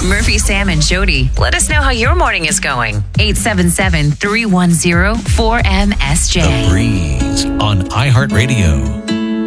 Murphy, Sam, and Jody. Let us know how your morning is going. 877-310-4MSJ. The Breeze on iHeartRadio.